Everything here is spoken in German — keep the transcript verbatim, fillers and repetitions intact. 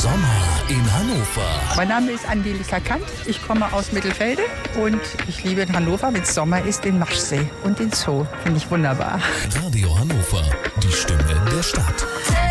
Sommer in Hannover. Mein Name ist Angelika Kant, ich komme aus Mittelfelde und ich liebe in Hannover, wenn es Sommer ist, den Maschsee und den Zoo. Finde ich wunderbar. Radio Hannover, die Stimme der Stadt.